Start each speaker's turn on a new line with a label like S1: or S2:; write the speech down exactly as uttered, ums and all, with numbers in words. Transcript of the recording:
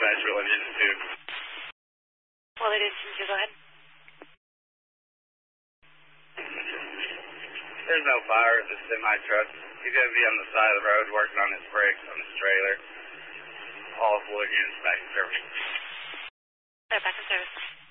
S1: dispatch, what engine two.
S2: Well, it is two, go ahead.
S1: There's no fire at the semi-truck. He's going to be on the side of the road working on his brakes on his trailer. All of wood units back in service.
S2: They're back in service.